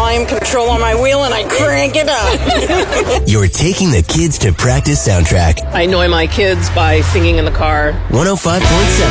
volume control on my wheel and I crank it up. You're taking the kids to practice soundtrack. I annoy my kids by singing in the car. 105.7